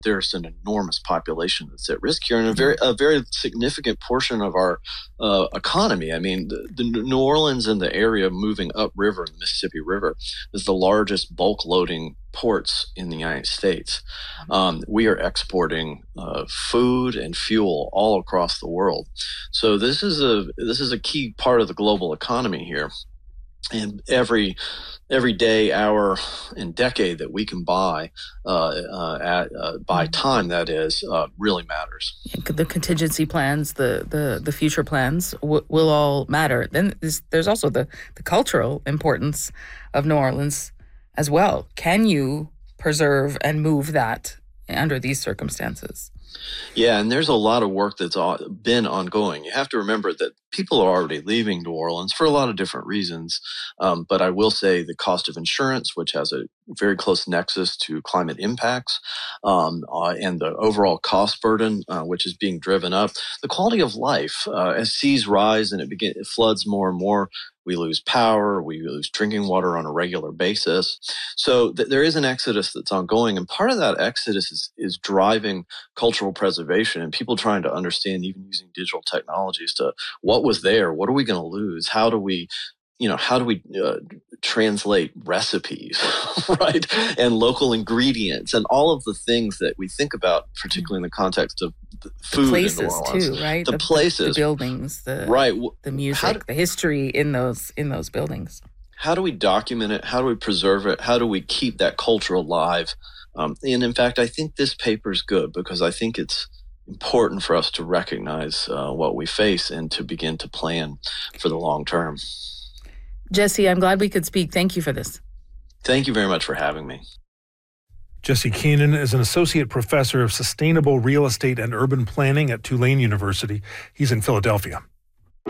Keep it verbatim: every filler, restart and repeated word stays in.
there's an enormous population that's at risk here, and a very a very significant portion of our uh, economy. I mean, the, the New Orleans and the area moving upriver in the Mississippi River is the largest bulk loading ports in the United States. Um, we are exporting uh, food and fuel all across the world. So this is a this is a key part of the global economy here. And every every day, hour, and decade that we can buy, uh, uh, at uh, buy time, that is, uh, really matters. The contingency plans, the the, the future plans w- will all matter. Then there's, there's also the, the cultural importance of New Orleans as well. Can you preserve and move that under these circumstances? Yeah, and there's a lot of work that's been ongoing. You have to remember that people are already leaving New Orleans for a lot of different reasons. Um, but I will say the cost of insurance, which has a very close nexus to climate impacts, um, uh, and the overall cost burden, uh, which is being driven up. The quality of life, uh, as seas rise and it, begin, it floods more and more, we lose power, we lose drinking water on a regular basis. So th- there is an exodus that's ongoing, and part of that exodus is, is driving cultural preservation and people trying to understand, even using digital technologies, to what was there, what are we going to lose, how do we you know, how do we uh, translate recipes, right? And local ingredients and all of the things that we think about, particularly in the context of food the places in New Orleans. Too, right? The, the places. The buildings, the, right. the music, do, the history in those in those buildings. How do we document it? How do we preserve it? How do we keep that culture alive? Um, and in fact, I think this paper is good because I think it's important for us to recognize uh, what we face and to begin to plan for the long term. Jesse, I'm glad we could speak. Thank you for this. Thank you very much for having me. Jesse Keenan is an associate professor of sustainable real estate and urban planning at Tulane University. He's in Philadelphia.